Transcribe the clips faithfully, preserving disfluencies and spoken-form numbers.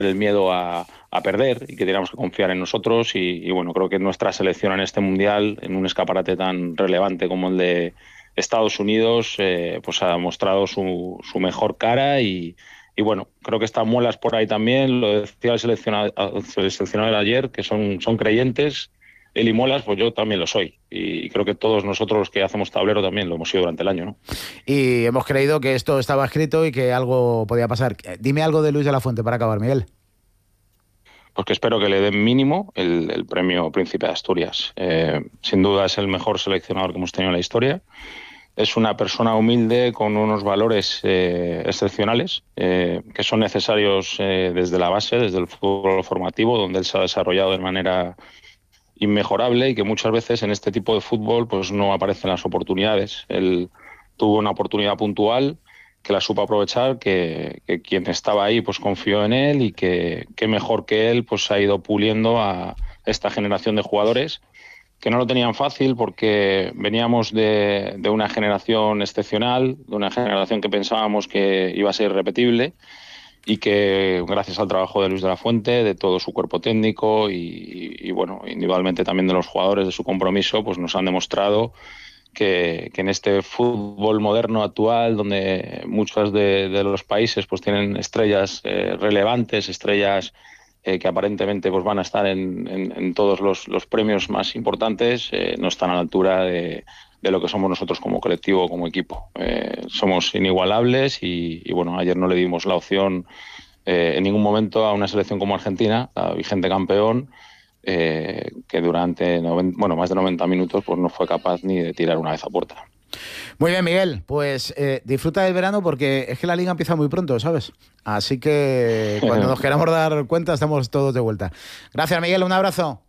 el miedo a, a perder y que teníamos que confiar en nosotros y, y bueno, creo que nuestra selección en este Mundial, en un escaparate tan relevante como el de Estados Unidos, eh, pues ha mostrado su, su mejor cara y, y bueno, creo que están Muelas por ahí también, lo decía el seleccionador, el seleccionador ayer, que son, son creyentes. Él y Muelas, pues yo también lo soy. Y creo que todos nosotros los que hacemos tablero también lo hemos sido durante el año, ¿no? Y hemos creído que esto estaba escrito y que algo podía pasar. Dime algo de Luis de la Fuente para acabar, Miguel. Pues que espero que le den mínimo el, el premio Príncipe de Asturias. Eh, sin duda es el mejor seleccionador que hemos tenido en la historia. Es una persona humilde con unos valores eh, excepcionales eh, que son necesarios eh, desde la base, desde el fútbol formativo, donde él se ha desarrollado de manera inmejorable y que muchas veces en este tipo de fútbol pues no aparecen las oportunidades. Él tuvo una oportunidad puntual que la supo aprovechar, que, que quien estaba ahí pues confió en él y que, que mejor que él pues ha ido puliendo a esta generación de jugadores que no lo tenían fácil porque veníamos de, de una generación excepcional, de una generación que pensábamos que iba a ser irrepetible y que gracias al trabajo de Luis de la Fuente, de todo su cuerpo técnico y, y, y bueno, individualmente también de los jugadores, de su compromiso, pues nos han demostrado que, que en este fútbol moderno actual, donde muchos de, de los países pues tienen estrellas eh, relevantes, estrellas eh, que aparentemente pues van a estar en, en, en todos los, los premios más importantes, eh, no están a la altura de de lo que somos nosotros como colectivo, como equipo. Eh, somos inigualables y, y, bueno, ayer no le dimos la opción eh, en ningún momento a una selección como Argentina, la vigente campeón, eh, que durante noventa, bueno, más de noventa minutos pues no fue capaz ni de tirar una vez a puerta. Muy bien, Miguel, pues eh, disfruta del verano porque es que la liga empieza muy pronto, ¿sabes? Así que cuando nos queramos dar cuenta estamos todos de vuelta. Gracias, Miguel, un abrazo.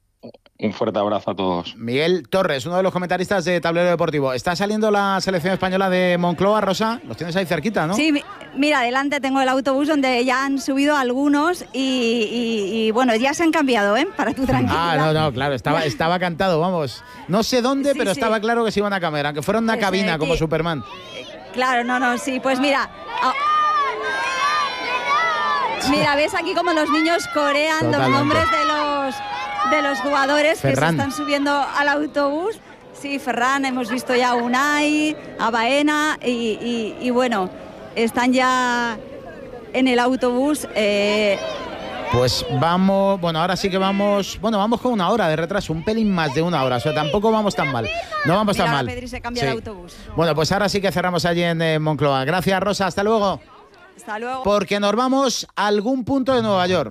Un fuerte abrazo a todos. Miguel Torres, uno de los comentaristas de Tablero Deportivo. ¿Está saliendo la selección española de Moncloa, Rosa? Los tienes ahí cerquita, ¿no? Sí, mira, adelante tengo el autobús donde ya han subido algunos y, y, y bueno, ya se han cambiado, ¿eh? Para tu tranquilidad. Ah, no, no, claro, estaba, estaba cantado, vamos. No sé dónde, sí, pero sí. Estaba claro que se iban a cambiar, aunque fuera una pues, cabina eh, como que, Superman. Claro, no, no, sí, pues mira... Oh. Mira, ves aquí como los niños corean Totalmente. Los nombres de los... de los jugadores Ferran. Que se están subiendo al autobús. Sí, Ferran, hemos visto ya a Unai, a Baena y, y, y bueno, están ya en el autobús. Eh... Pues vamos, bueno, ahora sí que vamos, bueno, vamos con una hora de retraso, un pelín más de una hora, o sea, tampoco vamos tan mal, no vamos Mira, tan mal. Pedri se cambia sí. de autobús. Bueno, pues ahora sí que cerramos allí en eh, Moncloa. Gracias, Rosa, hasta luego. Hasta luego. Porque nos vamos a algún punto de Nueva York.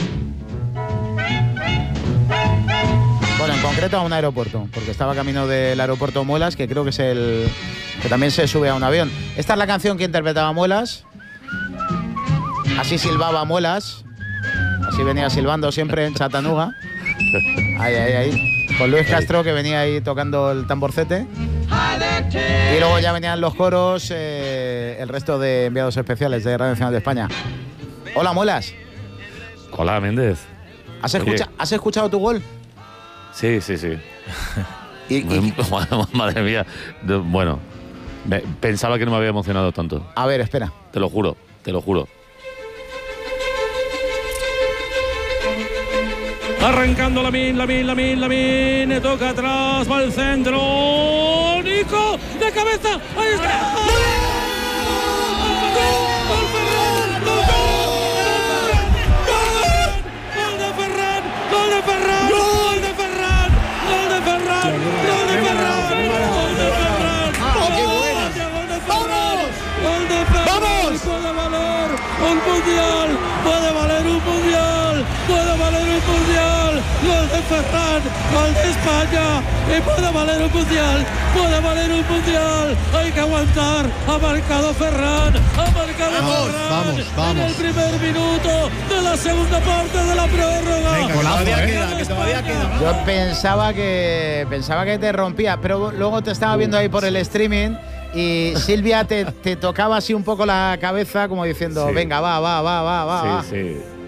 Bueno, en concreto a un aeropuerto, porque estaba camino del aeropuerto Muelas, que creo que es el que también se sube a un avión. Esta es la canción que interpretaba Muelas. Así silbaba Muelas. Así venía silbando siempre en Chattanooga. Ahí, ahí, ahí. Con Luis Castro, que venía ahí tocando el tamborcete. Y luego ya venían los coros, eh, el resto de enviados especiales de Radio Nacional de España. Hola, Muelas. Hola, Méndez. ¿Has, escucha, ¿Has escuchado tu gol? Sí, sí, sí. ¿Y, y? Madre mía. Bueno, me, pensaba que no me había emocionado tanto. A ver, espera. Te lo juro, te lo juro. Arrancando Lamine, Lamine, Lamine, Lamine. Toca atrás, va al centro. Nico, de cabeza. Ahí está. Un mundial, puede valer un mundial, puede valer un mundial, gol de Ferran, gol de España, y puede valer un mundial, puede valer un mundial, hay que aguantar, ha marcado Ferran, ha marcado vamos, Ferran, vamos, vamos. en el primer minuto de la segunda parte de la prórroga. Venga, que todavía queda, que todavía queda. Yo pensaba que, pensaba que te rompía, pero luego te estaba viendo ahí por el streaming. Y Silvia te, te tocaba así un poco la cabeza como diciendo, sí. venga, va, va, va, va, va. Sí, sí.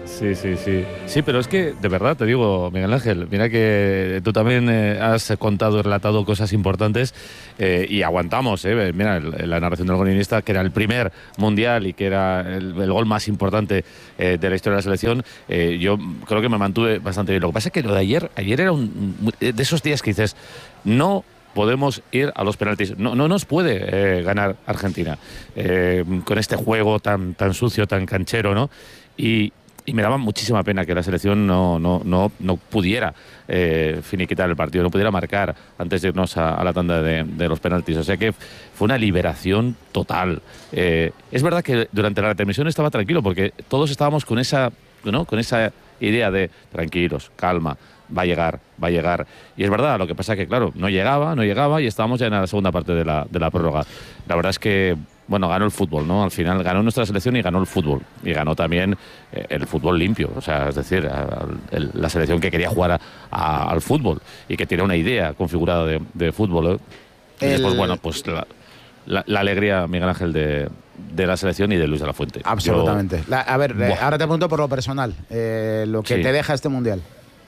Sí, sí, sí. Sí, pero es que, de verdad, te digo, Miguel Ángel, mira que tú también eh, has contado y relatado cosas importantes eh, y aguantamos, eh. Mira, el, la narración del golinista, que era el primer mundial y que era el, el gol más importante eh, de la historia de la selección, eh, yo creo que me mantuve bastante bien. Lo que pasa es que lo de ayer, ayer era un, de esos días que dices, no podemos ir a los penaltis. No, no nos puede eh, ganar Argentina eh, con este juego tan, tan sucio, tan canchero, ¿no? Y, y me daba muchísima pena que la selección no, no, no, no pudiera eh, finiquitar el partido, no pudiera marcar antes de irnos a, a la tanda de, de los penaltis. O sea que fue una liberación total. Eh, es verdad que durante la retransmisión estaba tranquilo porque todos estábamos con esa, ¿no? con esa idea de tranquilos, calma, va a llegar, va a llegar. Y es verdad, lo que pasa es que, claro, no llegaba, no llegaba y estábamos ya en la segunda parte de la, de la prórroga. La verdad es que, bueno, ganó el fútbol, ¿no? Al final ganó nuestra selección y ganó el fútbol. Y ganó también eh, el fútbol limpio. O sea, es decir, a, el, la selección que quería jugar a, a, al fútbol y que tiene una idea configurada de, de fútbol, ¿eh? Y el... después, bueno, pues la, la, la alegría, Miguel Ángel, de, de la selección y de Luis de la Fuente. Absolutamente. Yo, la, a ver, eh, ahora te pregunto por lo personal, eh, lo que sí. te deja este Mundial.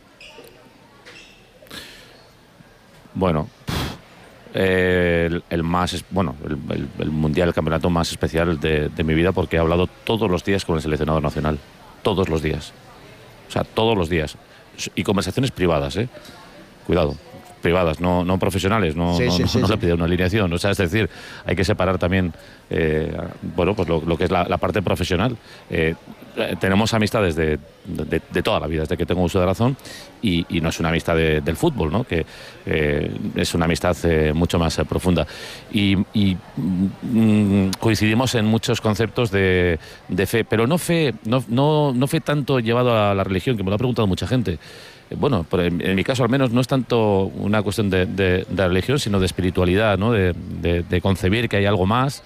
Bueno, eh, el, el más, bueno, el, el, el mundial, el campeonato más especial de, de mi vida, porque he hablado todos los días con el seleccionador nacional, todos los días, o sea, todos los días, y conversaciones privadas, eh, cuidado, privadas, no, no profesionales, no, sí, no, sí, no, sí, no sí. le pide una alineación, o sea, es decir, hay que separar también, eh, bueno, pues lo, lo que es la, la parte profesional. Eh, tenemos amistades de, de, de toda la vida, desde que tengo uso de razón, y, y no es una amistad de, del fútbol, ¿no? Que eh, es una amistad eh, mucho más eh, profunda. Y, y mm, coincidimos en muchos conceptos de, de fe, pero no fe, no, no, no fe tanto llevado a la religión, que me lo ha preguntado mucha gente. Bueno, en, en mi caso al menos no es tanto una cuestión de, de, de religión, sino de espiritualidad, ¿no? De, de, de concebir que hay algo más.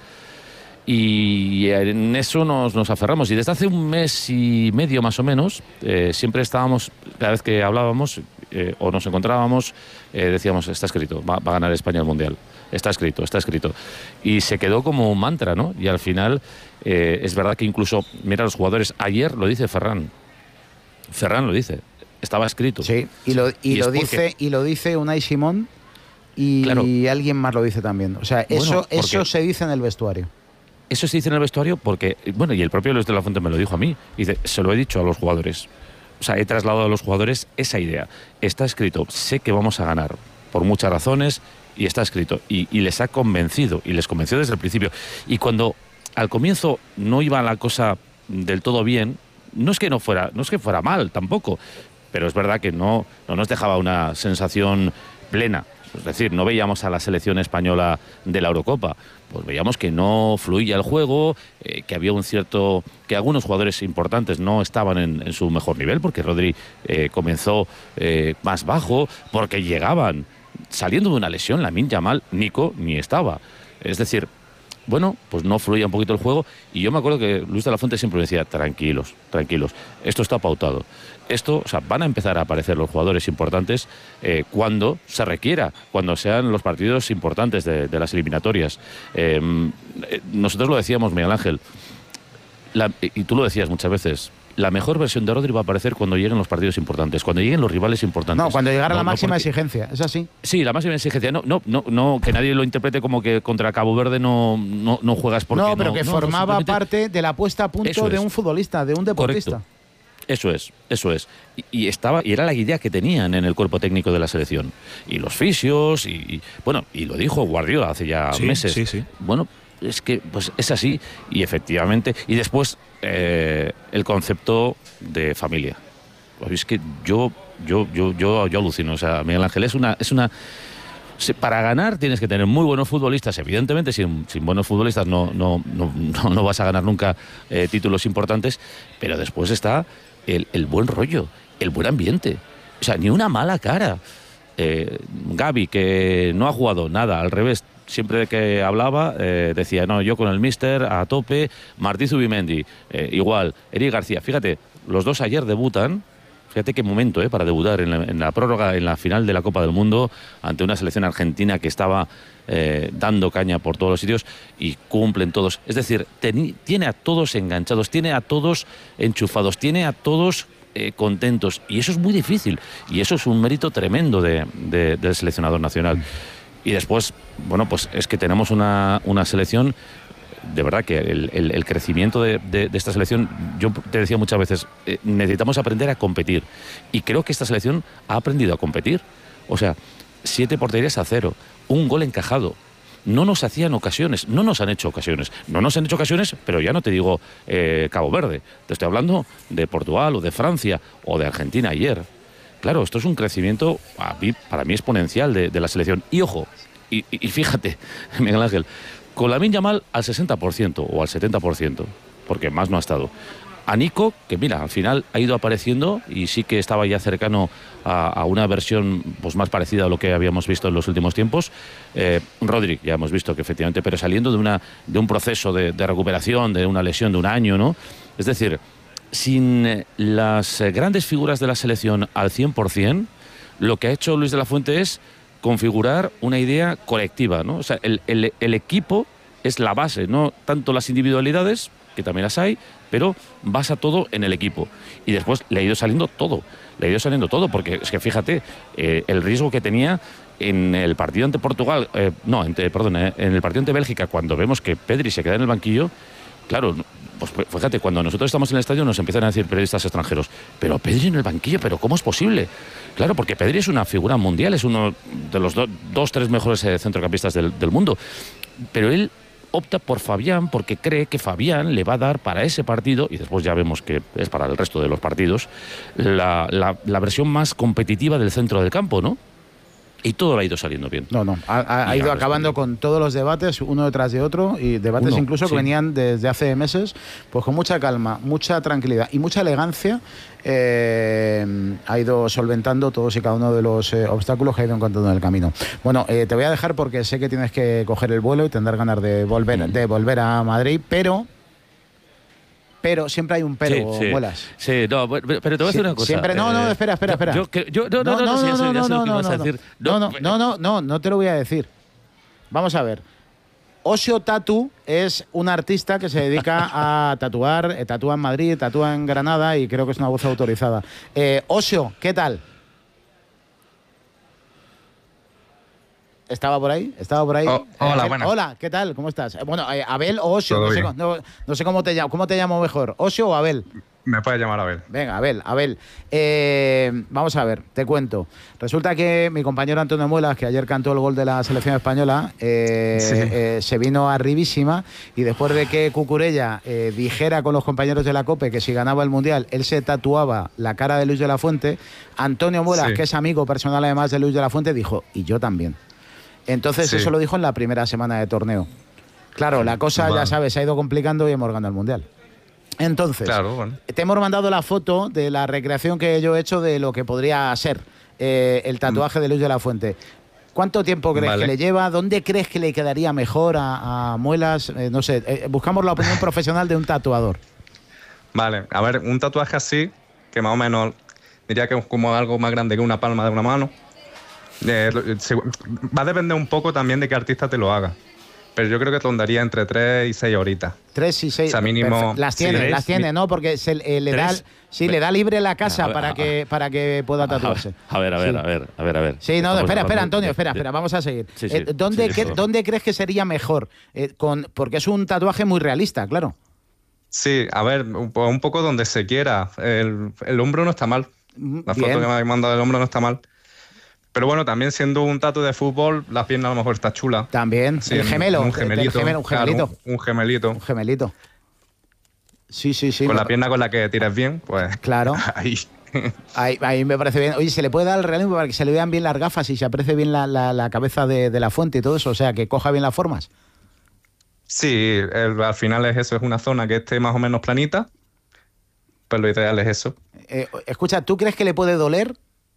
Y en eso nos, nos aferramos. Y desde hace un mes y medio más o menos, eh, siempre estábamos, cada vez que hablábamos eh, o nos encontrábamos, eh, decíamos, está escrito, va, va a ganar España el Mundial. Está escrito, está escrito. Y se quedó como un mantra, ¿no? Y al final, eh, es verdad que incluso, mira, los jugadores, ayer lo dice Ferran. Ferran lo dice. Estaba escrito. Sí, y lo, y y lo dice porque... y lo dice Unai Simón y claro. alguien más lo dice también. O sea, eso, bueno, porque... eso se dice en el vestuario. Eso se dice en el vestuario porque, bueno, y el propio Luis de la Fuente me lo dijo a mí. Dice, se lo he dicho a los jugadores. O sea, he trasladado a los jugadores esa idea. Está escrito, sé que vamos a ganar por muchas razones y está escrito. Y, y les ha convencido, y les convenció desde el principio. Y cuando al comienzo no iba la cosa del todo bien, no es que no fuera, no es que fuera mal tampoco, pero es verdad que no, no nos dejaba una sensación plena. Es decir, no veíamos a la selección española de la Eurocopa, pues veíamos que no fluía el juego, eh, que había un cierto, que algunos jugadores importantes no estaban en, en su mejor nivel, porque Rodri eh, comenzó eh, más bajo, porque llegaban saliendo de una lesión, Lamine Yamal, Nico ni estaba. Es decir, bueno, pues no fluía un poquito el juego, y yo me acuerdo que Luis de la Fuente siempre decía, tranquilos, tranquilos, esto está pautado. Esto, o sea, van a empezar a aparecer los jugadores importantes eh, cuando se requiera, cuando sean los partidos importantes de, de las eliminatorias. Eh, nosotros lo decíamos, Miguel Ángel, la, y tú lo decías muchas veces, la mejor versión de Rodri va a aparecer cuando lleguen los partidos importantes, cuando lleguen los rivales importantes. No, cuando llegara no, la máxima no porque... exigencia, ¿es así? Sí, la máxima exigencia. No, no, no, no, que nadie lo interprete como que contra Cabo Verde no, no, no juegas porque no, pero no, que no, formaba no, simplemente... parte de la puesta a punto de un futbolista, de un deportista. Correcto. Eso es, eso es. Y, y estaba, y era la idea que tenían en el cuerpo técnico de la selección. Y los fisios, y, y bueno, y lo dijo Guardiola hace ya sí, meses. Sí, sí. Bueno, es que pues es así, y efectivamente. Y después eh, el concepto de familia. Es que yo, yo, yo, yo, yo alucino. O sea, Miguel Ángel es una, es una. Para ganar tienes que tener muy buenos futbolistas, evidentemente, sin, sin buenos futbolistas no, no, no, no, no vas a ganar nunca eh, títulos importantes, pero después está el, el buen rollo, el buen ambiente, o sea, ni una mala cara. Eh, Gavi, que no ha jugado nada, al revés, siempre que hablaba eh, decía, no, yo con el míster a tope, Martí Zubimendi, eh, igual, Eric García, fíjate, los dos ayer debutan. Fíjate qué momento ¿eh? para debutar en la, en la prórroga, en la final de la Copa del Mundo, ante una selección argentina que estaba eh, dando caña por todos los sitios y cumplen todos. Es decir, ten, tiene a todos enganchados, tiene a todos enchufados, tiene a todos eh, contentos. Y eso es muy difícil. Y eso es un mérito tremendo de, de, del seleccionador nacional. Y después, bueno, pues es que tenemos una, una selección... De verdad que el, el, el crecimiento de, de, de esta selección, yo te decía muchas veces, eh, necesitamos aprender a competir. Y creo que esta selección ha aprendido a competir. O sea, siete porterías a cero, un gol encajado. No nos hacían ocasiones, no nos han hecho ocasiones. No nos han hecho ocasiones, pero ya no te digo eh, Cabo Verde. Te estoy hablando de Portugal o de Francia o de Argentina ayer. Claro, esto es un crecimiento a mí, para mí exponencial de, de la selección. Y ojo, y, y fíjate, Miguel Ángel, con Lamine Yamal al sesenta por ciento o al setenta por ciento, porque más no ha estado. A Nico, que mira, al final ha ido apareciendo y sí que estaba ya cercano a, a una versión pues más parecida a lo que habíamos visto en los últimos tiempos. Eh, Rodri, ya hemos visto que efectivamente, pero saliendo de, una, de un proceso de, de recuperación, de una lesión de un año, ¿no? Es decir, sin las grandes figuras de la selección al cien por ciento, lo que ha hecho Luis de la Fuente es configurar una idea colectiva, ¿no? O sea, el, el, el equipo es la base, no tanto las individualidades, que también las hay, pero basa todo en el equipo. Y después le ha ido saliendo todo, le ha ido saliendo todo, porque es que fíjate, eh, el riesgo que tenía en el partido ante Portugal, eh, no, ante, perdón, eh, en el partido ante Bélgica, cuando vemos que Pedri se queda en el banquillo, claro, pues fíjate, cuando nosotros estamos en el estadio nos empiezan a decir periodistas extranjeros, pero Pedri en el banquillo, pero ¿cómo es posible? Claro, porque Pedri es una figura mundial, es uno de los do, dos, tres mejores eh, centrocampistas del, del mundo, pero él opta por Fabián porque cree que Fabián le va a dar para ese partido, y después ya vemos que es para el resto de los partidos, la, la, la versión más competitiva del centro del campo, ¿no? Y todo le ha ido saliendo bien. No, no, ha, ha, ha ido acabando con todos los debates, uno detrás de otro, y debates uno, incluso sí. que venían desde hace meses, pues con mucha calma, mucha tranquilidad y mucha elegancia, eh, ha ido solventando todos y cada uno de los eh, obstáculos que ha ido encontrando en el camino. Bueno, eh, te voy a dejar porque sé que tienes que coger el vuelo y tendrás ganas de volver, mm. de volver a Madrid, pero... Pero siempre hay un pero, sí, sí. Muelas. Sí, no, pero te voy a decir una cosa. Siempre, no, no, espera, espera, espera. Yo, yo, yo, yo no, no, no, no, no, no, no, no, no, no, no, no, no, no, no te lo voy a decir. Vamos a ver. Osio Tatu es un artista que se dedica a tatuar, eh, tatúa en Madrid, tatúa en Granada y creo que es una voz autorizada. Eh, Osio, ¿qué tal? ¿Estaba por ahí? ¿Estaba por ahí? Oh, hola, eh, buenas. Hola, ¿qué tal? ¿Cómo estás? Bueno, eh, Abel o Osio, no sé, no, no sé cómo te llamo, ¿cómo te llamo mejor? ¿Osio o Abel? Me puedes llamar Abel. Venga, Abel, Abel. Eh, vamos a ver, te cuento. Resulta que mi compañero Antonio Muelas, que ayer cantó el gol de la selección española, eh, sí. eh, se vino arribísima y después de que Cucurella eh, dijera con los compañeros de la COPE que si ganaba el Mundial, él se tatuaba la cara de Luis de la Fuente, Antonio Muelas, sí. que es amigo personal además de Luis de la Fuente, dijo, y yo también. Entonces sí. eso lo dijo en la primera semana de torneo. Claro, la cosa, vale. ya sabes, se ha ido complicando y hemos ganado el Mundial. Entonces, claro, bueno. te hemos mandado la foto de la recreación que yo he hecho de lo que podría ser eh, el tatuaje de Luis de la Fuente. ¿Cuánto tiempo crees vale. que le lleva? ¿Dónde crees que le quedaría mejor a, a Muelas? Eh, no sé, eh, buscamos la opinión profesional de un tatuador. Vale, a ver, un tatuaje así, que más o menos diría que es como algo más grande que una palma de una mano. Eh, se, va a depender un poco también de qué artista te lo haga. Pero yo creo que rondaría entre tres y seis horitas. Tres y seis. O sea, mínimo. Las tiene, sí, las tiene, ¿no? Porque se, eh, le, da, sí, le da libre la casa ver, para, que, para que pueda tatuarse. A ver, a ver, sí. a ver, a ver, a ver. Sí, no, espera, espera, Antonio, espera, espera, vamos a seguir. Sí, sí, eh, ¿dónde, sí, que, ¿Dónde crees que sería mejor? Eh, con, porque es un tatuaje muy realista, claro. Sí, a ver, un, un poco donde se quiera. El, el hombro no está mal. La Bien. foto que me ha mandado del hombro no está mal. Pero bueno, también siendo un tatu de fútbol, la pierna a lo mejor está chula. También. Sí, el gemelo. Un gemelito. Gemelo, un gemelito. Claro, un, un gemelito. Un gemelito. Sí, sí, sí. Con me... la pierna con la que tiras bien, pues... Claro. Ahí. ahí. Ahí me parece bien. Oye, ¿se le puede dar el realismo para que se le vean bien las gafas y se aprecie bien la, la, la cabeza de, de la Fuente y todo eso? O sea, que coja bien las formas. Sí, el, al final es eso. Es una zona que esté más o menos planita. Pues lo ideal es eso. Eh, escucha, ¿tú crees que le puede doler?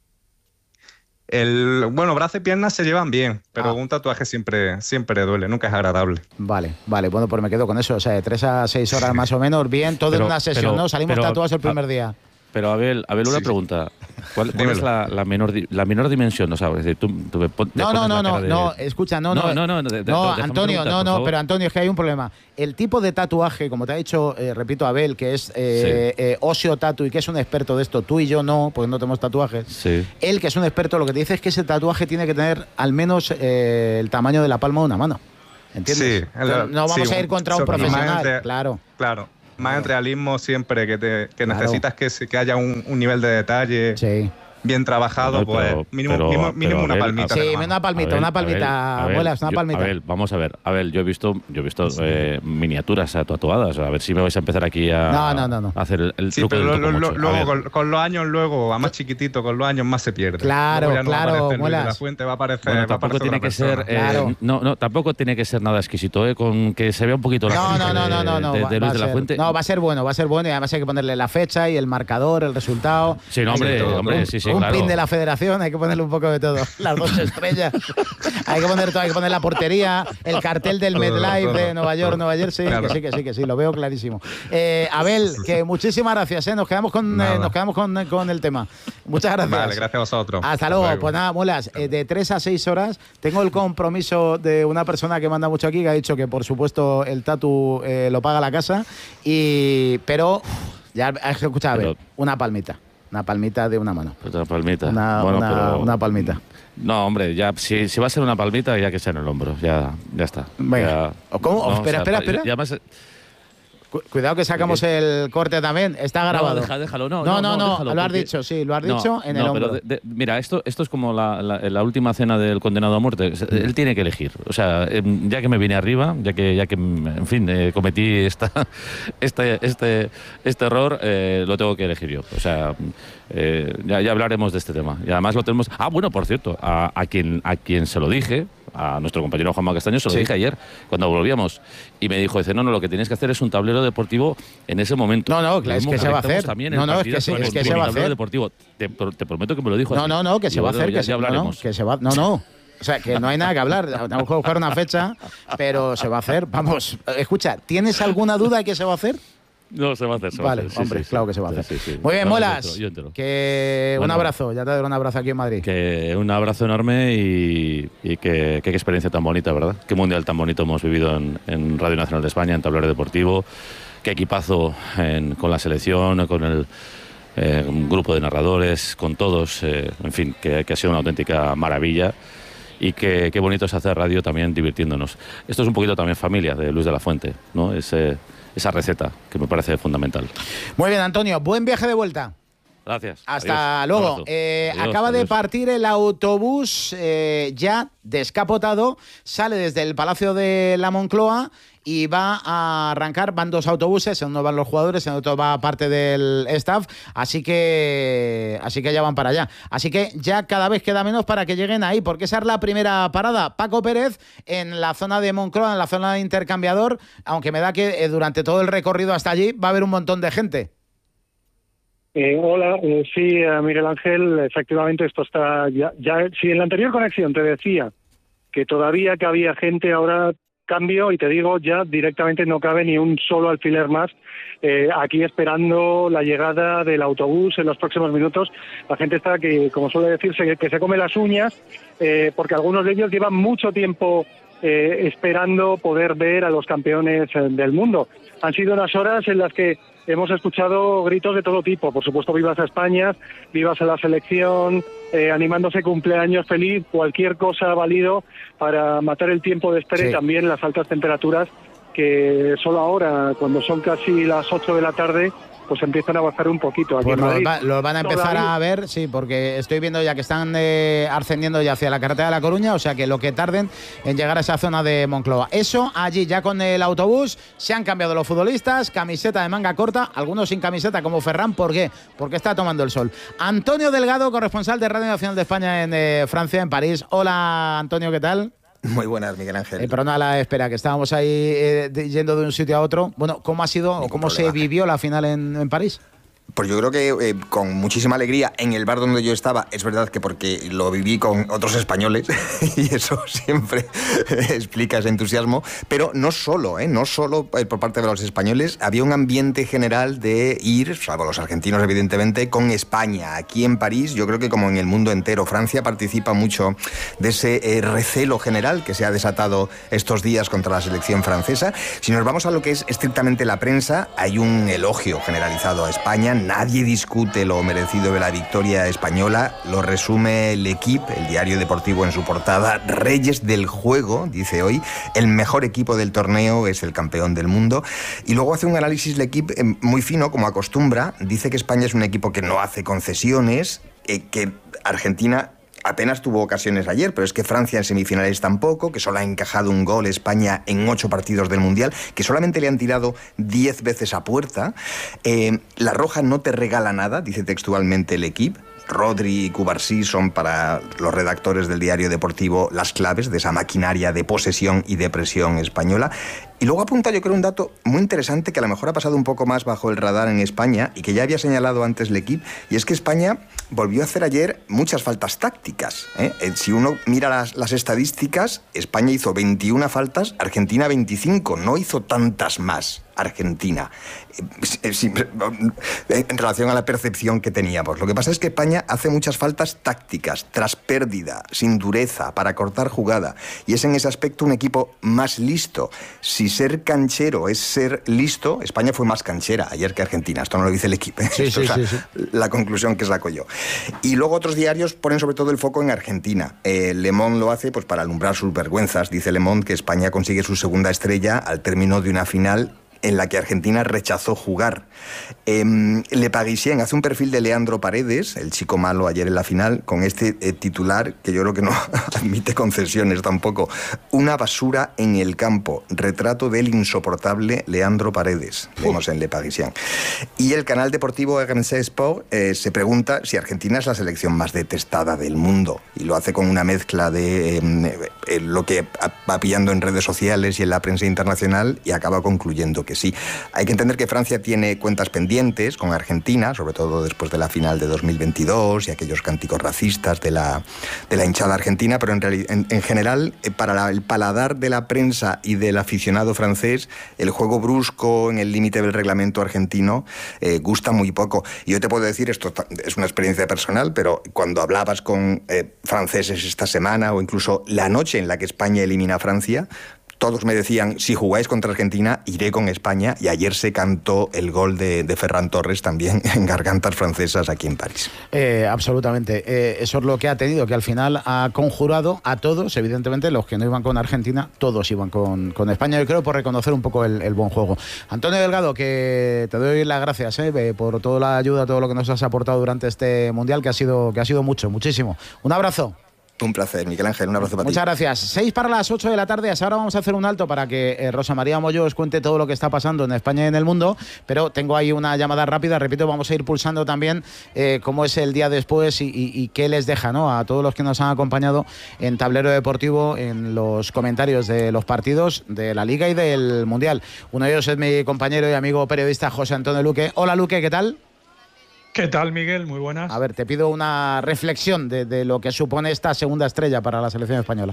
El, bueno, brazos y piernas se llevan bien, pero ah. un tatuaje siempre, siempre duele, nunca es agradable. Vale, vale, bueno, pues me quedo con eso. O sea, de tres a seis horas más o menos, bien, todo pero, en una sesión, pero, ¿no? Salimos pero, tatuados el primer día. pero Abel, Abel una sí, pregunta. ¿Cuál, cuál es la, la, menor, la menor dimensión? No sabes. Tú, tú me pon, no, no, no, no, de... no, escucha, no, no, no, no, no, de, de, no de, Antonio, no, no, pero Antonio, es que hay un problema. El tipo de tatuaje, como te ha dicho, eh, repito, Abel, que es eh, sí. eh, Osio Tatu y que es un experto de esto, tú y yo no, porque no tenemos tatuajes. Sí. Él, que es un experto, lo que te dice es que ese tatuaje tiene que tener al menos eh, el tamaño de la palma de una mano. ¿Entiendes? Sí, el, no vamos sí, a ir contra un profesional, entre, claro. Claro. Más claro. en realismo siempre, que, te, que claro. necesitas que, que haya un, un nivel de detalle sí. bien trabajado, pero, pues mínimo, pero, mínimo, mínimo pero, una Abel, palmita. Sí, una palmita, Abel, una palmita, Abel, abuelas, una yo, palmita. Abel, vamos a ver, Abel, yo he visto, yo he visto sí. eh, miniaturas tatuadas, a ver si me vais a empezar aquí a, no, no, no, no. a hacer el, el sí, truco pero del lo, lo, tocomocho. luego con, con los años, luego, a más chiquitito, con los años más se pierde. Claro, ya no claro, va a muelas. La fuente va a aparecer, bueno, va tampoco a tiene que ser, eh, claro. no, no, tampoco tiene que ser nada exquisito, eh, con que se vea un poquito la no, no, no, no, no, no, de, va, de Luis va de la ser, Fuente. No, va a ser bueno, va a ser bueno y además hay que ponerle la fecha y el marcador, el resultado. Sí, no, hombre, todo, hombre, un, sí, sí, un claro. pin de la federación, hay que ponerle un poco de todo. Las dos estrellas. hay que poner todo, hay que poner la portería, el cartel del MetLife de Nueva York, Nueva Jersey, claro. que sí, que sí, que sí, lo veo clarísimo. Eh, Abel, que muchísimas gracias, ¿eh? Nos quedamos con eh, nos quedamos con, con el tema. Muchas gracias. Vale, gracias a vosotros. Hasta luego. luego. Pues nada, muelas, eh, de tres a seis horas tengo el compromiso de una persona que manda mucho aquí, que ha dicho que por supuesto el tatu eh, lo paga la casa, y pero ya has escuchado, a ver, una palmita. Una palmita de una mano. Pues una palmita. Una, bueno, una, pero... una palmita. No, hombre, ya si, si va a ser una palmita, ya que sea en el hombro. Ya, ya está. Venga. Ya, ¿Cómo? no, espera, o sea, espera, espera. Ya, ya más... Cuidado que sacamos el corte también. Está grabado. No, deja, déjalo. No, no, no. no, no déjalo, lo has porque... dicho, sí, lo has no, dicho en no, el hombro. Pero de, de, mira, esto, esto es como la, la, la última cena del condenado a muerte. Él tiene que elegir. O sea, ya que me vine arriba, ya que, ya que en fin, eh, cometí esta, este, este, este error, eh, lo tengo que elegir yo. O sea, eh, ya, ya hablaremos de este tema. Y además lo tenemos... Ah, bueno, por cierto, a, a, quien, a quien se lo dije... a nuestro compañero Juanma Castaño, se lo sí. dije ayer, cuando volvíamos, y me dijo, dice, no, no, lo que tienes que hacer es un tablero deportivo en ese momento. No, no, claro, es que se va a hacer. No, no, es que, sí, es que se va a hacer. Deportivo. Te, te prometo que me lo dijo No, así. no, no, que se va a hacer, ya, que, se, ya hablaremos. No, no, que se va, no, no. O sea, que no hay nada que hablar. Tenemos que buscar una fecha, pero se va a hacer. Vamos, escucha, ¿tienes alguna duda de que se va a hacer? No, se va a hacer. Se vale, va a hacer. hombre, sí, claro sí, que se va a hacer. Sí, sí. Muy bien, no, Molas. Yo entero, yo entero. Que bueno, un abrazo, ya te doy un abrazo aquí en Madrid. Que un abrazo enorme y, y que, que qué experiencia tan bonita, ¿verdad? Qué mundial tan bonito hemos vivido en, en Radio Nacional de España, en Tablero Deportivo. Qué equipazo en, con la selección, con el eh, un grupo de narradores, con todos. Eh, en fin, que, que ha sido una auténtica maravilla. Y que qué bonito es hacer radio también divirtiéndonos. Esto es un poquito también familia de Luis de la Fuente, ¿no? Ese, esa receta que me parece fundamental. Muy bien, Antonio. Buen viaje de vuelta. Gracias. Hasta adiós. luego. Eh, adiós, acaba adiós. de partir el autobús eh, ya descapotado. Sale desde el Palacio de la Moncloa y va a arrancar. Van dos autobuses, en uno van los jugadores, en otro va parte del staff. Así que, así que ya van para allá. Así que ya cada vez queda menos para que lleguen ahí, porque esa es la primera parada. Paco Pérez en la zona de Moncloa, en la zona de intercambiador, aunque me da que eh, durante todo el recorrido hasta allí va a haber un montón de gente. Eh, hola, eh, sí, eh, Miguel Ángel, efectivamente esto está ya, ya. Si en la anterior conexión te decía que todavía cabía gente, ahora cambio y te digo, ya directamente no cabe ni un solo alfiler más eh, aquí esperando la llegada del autobús en los próximos minutos. La gente está que, como suele decirse, que se come las uñas, eh, porque algunos de ellos llevan mucho tiempo eh, esperando poder ver a los campeones eh, del mundo. Han sido unas horas en las que hemos escuchado gritos de todo tipo, por supuesto, vivas a España, vivas a la selección, eh, animándose cumpleaños feliz, cualquier cosa ha valido para matar el tiempo de espera sí. y también las altas temperaturas que solo ahora, cuando son casi las ocho de la tarde, pues empiezan a bajar un poquito. Aquí pues en Madrid, los, va, los van a empezar todavía a ver, sí, porque estoy viendo ya que están eh, ascendiendo ya hacia la carretera de La Coruña, o sea que lo que tarden en llegar a esa zona de Moncloa. Eso, allí ya con el autobús, se han cambiado los futbolistas, camiseta de manga corta, algunos sin camiseta como Ferran, ¿por qué? Porque está tomando el sol. Antonio Delgado, corresponsal de Radio Nacional de España en eh, Francia, en París. Hola, Antonio, ¿qué tal? Muy buenas, Miguel Ángel. Eh, perdona la espera, que estábamos ahí eh, de, yendo de un sitio a otro. Bueno, ¿cómo ha sido o cómo problema. se vivió la final en, en París? Pues yo creo que eh, con muchísima alegría en el bar donde yo estaba, es verdad que porque lo viví con otros españoles y eso siempre explica ese entusiasmo, pero no solo, ¿eh? no solo eh, por parte de los españoles, había un ambiente general de ir, salvo los argentinos evidentemente, con España. Aquí en París, yo creo que como en el mundo entero, Francia participa mucho de ese eh, recelo general que se ha desatado estos días contra la selección francesa. Si nos vamos a lo que es estrictamente la prensa, hay un elogio generalizado a España. Nadie discute lo merecido de la victoria española. Lo resume el Equipo, el diario deportivo, en su portada. Reyes del juego, dice hoy. El mejor equipo del torneo es el campeón del mundo. Y luego hace un análisis el Equipo muy fino, como acostumbra. Dice que España es un equipo que no hace concesiones, eh, que Argentina apenas tuvo ocasiones ayer, pero es que Francia en semifinales tampoco, que solo ha encajado un gol España en ocho partidos del Mundial, que solamente le han tirado diez veces a puerta. Eh, la roja no te regala nada, dice textualmente el Equipo. Rodri y Cubarsí son para los redactores del diario deportivo las claves de esa maquinaria de posesión y de presión española. Y luego apunta, yo creo, un dato muy interesante que a lo mejor ha pasado un poco más bajo el radar en España y que ya había señalado antes el Equipo, y es que España volvió a hacer ayer muchas faltas tácticas, ¿eh? Si uno mira las, las estadísticas, España hizo veintiuna faltas, Argentina veinticinco, no hizo tantas más Argentina, en relación a la percepción que teníamos. Lo que pasa es que España hace muchas faltas tácticas, tras pérdida, sin dureza, para cortar jugada, y es en ese aspecto un equipo más listo. Si ser canchero es ser listo, España fue más canchera ayer que Argentina. Esto no lo dice el Equipo, ¿eh? Sí, Esto sí, es la, sí, sí. la conclusión que saco yo. Y luego otros diarios ponen sobre todo el foco en Argentina. Eh, Le Monde lo hace pues para alumbrar sus vergüenzas. Dice Le Monde que España consigue su segunda estrella al término de una final en la que Argentina rechazó jugar. Eh, Le Parisien hace un perfil de Leandro Paredes, el chico malo ayer en la final, con este eh, titular que yo creo que no admite concesiones tampoco. Una basura en el campo. Retrato del insoportable Leandro Paredes. Leemos en Le Parisien. Y el canal deportivo R M C Sport eh, se pregunta si Argentina es la selección más detestada del mundo. Y lo hace con una mezcla de eh, eh, lo que va pillando en redes sociales y en la prensa internacional, y acaba concluyendo que sí. Hay que entender que Francia tiene cuentas pendientes con Argentina, sobre todo después de la final de dos mil veintidós y aquellos cánticos racistas de la, de la hinchada argentina, pero en, en, en general, para la, el paladar de la prensa y del aficionado francés, el juego brusco en el límite del reglamento argentino eh, gusta muy poco. Y yo te puedo decir, esto es una experiencia personal, pero cuando hablabas con eh, franceses esta semana, o incluso la noche en la que España elimina a Francia, todos me decían, si jugáis contra Argentina, iré con España, y ayer se cantó el gol de, de Ferran Torres también en gargantas francesas aquí en París. Eh, absolutamente. Eh, eso es lo que ha tenido, que al final ha conjurado a todos, evidentemente los que no iban con Argentina, todos iban con, con España, yo creo, por reconocer un poco el, el buen juego. Antonio Delgado, que te doy las gracias eh, por toda la ayuda, todo lo que nos has aportado durante este Mundial, que ha sido, que ha sido mucho, muchísimo. Un abrazo. Un placer, Miguel Ángel, un abrazo para ti. Muchas gracias. Seis para las ocho de la tarde. Ahora vamos a hacer un alto para que eh, Rosa María Moyo os cuente todo lo que está pasando en España y en el mundo, pero tengo ahí una llamada rápida. Repito, vamos a ir pulsando también eh, cómo es el día después y, y, y qué les deja, ¿no?, a todos los que nos han acompañado en Tablero Deportivo, en los comentarios de los partidos de la Liga y del Mundial. Uno de ellos es mi compañero y amigo periodista José Antonio Luque. Hola, Luque, ¿qué tal? ¿Qué tal, Miguel? Muy buenas. A ver, te pido una reflexión de, de lo que supone esta segunda estrella para la selección española.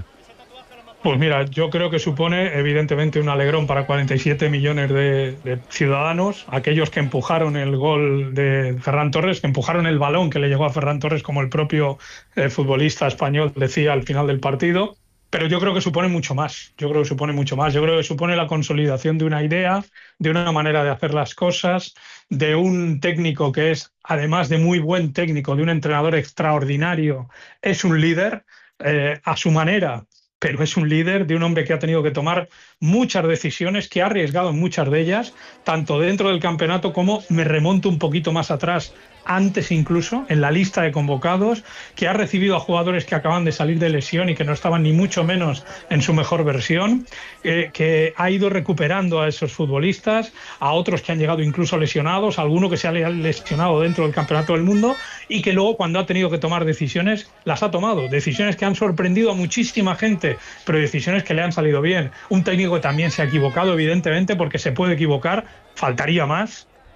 Pues mira, yo creo que supone evidentemente un alegrón para cuarenta y siete millones de, de ciudadanos, aquellos que empujaron el gol de Ferran Torres, que empujaron el balón que le llegó a Ferran Torres, como el propio eh, futbolista español decía al final del partido. Pero yo creo que supone mucho más, yo creo que supone mucho más, yo creo que supone la consolidación de una idea, de una manera de hacer las cosas, de un técnico que es, además de muy buen técnico, de un entrenador extraordinario, es un líder eh, a su manera, pero es un líder, de un hombre que ha tenido que tomar muchas decisiones, que ha arriesgado en muchas de ellas, tanto dentro del campeonato como, me remonto un poquito más atrás, antes incluso, en la lista de convocados, que ha recibido a jugadores que acaban de salir de lesión y que no estaban ni mucho menos en su mejor versión, eh, que ha ido recuperando a esos futbolistas, a otros que han llegado incluso lesionados, a alguno que se ha lesionado dentro del Campeonato del Mundo, y que luego, cuando ha tenido que tomar decisiones, las ha tomado. Decisiones que han sorprendido a muchísima gente, pero decisiones que le han salido bien. Un técnico que también se ha equivocado, evidentemente, porque se puede equivocar, faltaría más,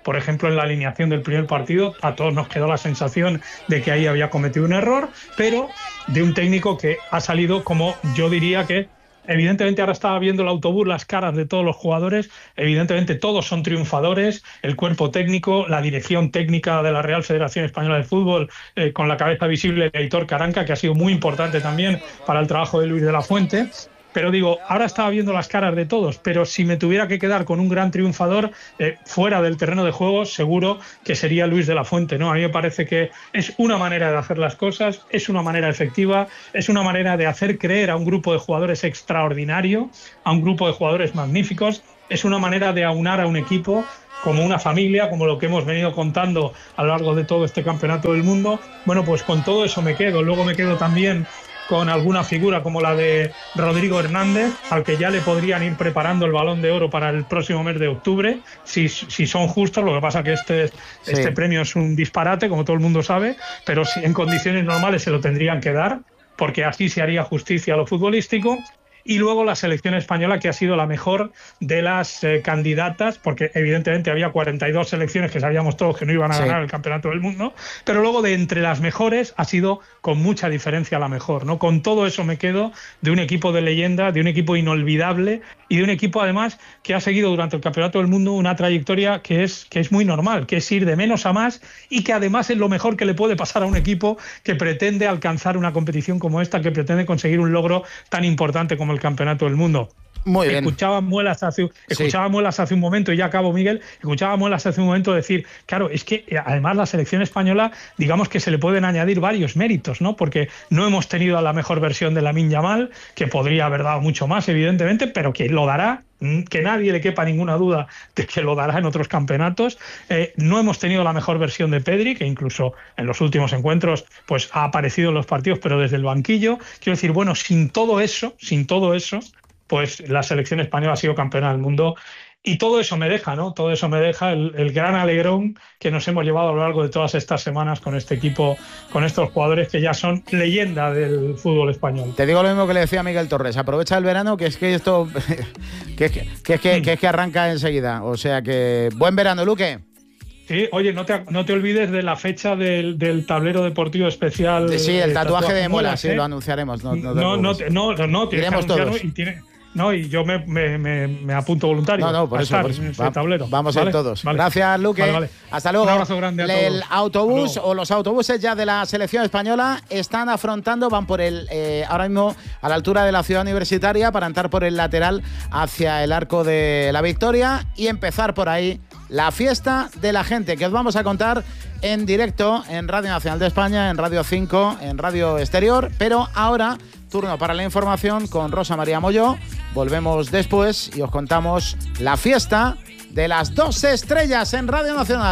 por ejemplo, en la alineación del primer partido, a todos nos quedó la sensación de que ahí había cometido un error, pero de un técnico que ha salido, como yo diría que, evidentemente ahora estaba viendo el autobús, las caras de todos los jugadores, evidentemente todos son triunfadores, el cuerpo técnico, la dirección técnica de la Real Federación Española de Fútbol, eh, con la cabeza visible de Aitor Caranca, que ha sido muy importante también para el trabajo de Luis de la Fuente. Pero digo, ahora estaba viendo las caras de todos, pero si me tuviera que quedar con un gran triunfador eh, fuera del terreno de juego, seguro que sería Luis de la Fuente, ¿no? A mí me parece que es una manera de hacer las cosas, es una manera efectiva, es una manera de hacer creer a un grupo de jugadores extraordinario, a un grupo de jugadores magníficos, es una manera de aunar a un equipo como una familia, como lo que hemos venido contando a lo largo de todo este campeonato del mundo. Bueno, pues con todo eso me quedo. Luego me quedo también con alguna figura como la de Rodrigo Hernández, al que ya le podrían ir preparando el Balón de Oro para el próximo mes de octubre, si, si son justos. Lo que pasa que este, sí. este premio es un disparate, como todo el mundo sabe, pero si en condiciones normales se lo tendrían que dar, porque así se haría justicia a lo futbolístico. Y luego la selección española, que ha sido la mejor de las eh, candidatas, porque evidentemente había cuarenta y dos selecciones que sabíamos todos que no iban a sí. ganar el Campeonato del Mundo, pero luego de entre las mejores ha sido con mucha diferencia la mejor, ¿no? Con todo eso me quedo de un equipo de leyenda, de un equipo inolvidable y de un equipo además que ha seguido durante el Campeonato del Mundo una trayectoria que es, que es muy normal, que es ir de menos a más, y que además es lo mejor que le puede pasar a un equipo que pretende alcanzar una competición como esta, que pretende conseguir un logro tan importante como el Campeonato del Mundo. Muy bien. Escuchaba Muelas hace, escuchaba sí. Muelas hace un momento, y ya acabo, Miguel, escuchaba Muelas hace un momento decir, claro, es que además la selección española, digamos que se le pueden añadir varios méritos, ¿no? Porque no hemos tenido a la mejor versión de Lamine Yamal, que podría haber dado mucho más, evidentemente, pero que lo dará, que nadie le quepa ninguna duda de que lo dará en otros campeonatos. Eh, no hemos tenido la mejor versión de Pedri, que incluso en los últimos encuentros pues ha aparecido en los partidos, pero desde el banquillo. Quiero decir, bueno, sin todo eso, sin todo eso, pues la selección española ha sido campeona del mundo. Y todo eso me deja, ¿no? Todo eso me deja el, el gran alegrón que nos hemos llevado a lo largo de todas estas semanas con este equipo, con estos jugadores que ya son leyenda del fútbol español. Te digo lo mismo que le decía Miguel Torres, aprovecha el verano, que es que esto que es que, que, es que, que, es que arranca enseguida. O sea que buen verano, Luque. Sí, oye, no te, no te olvides de la fecha del, del tablero deportivo especial. Sí, el tatuaje, tatuaje de Muelas, sí, ¿eh? Lo anunciaremos. No, no, no, no, no, no, no tienes que anunciarlo y tiene. No, y yo me, me, me, me apunto voluntario. No, no, por eso, por eso. En Va, tablero. Vamos ¿Vale? a ir todos. Vale. Gracias, Luque. Vale, vale. Hasta luego. Un abrazo grande a todos. El autobús o los autobuses ya de la selección española están afrontando, van por el, eh, ahora mismo a la altura de la Ciudad Universitaria, para entrar por el lateral hacia el Arco de la Victoria y empezar por ahí la fiesta de la gente, que os vamos a contar en directo en Radio Nacional de España, en Radio cinco, en Radio Exterior. Pero ahora, turno para la información con Rosa María Molló. Volvemos después y os contamos la fiesta de las dos estrellas en Radio Nacional.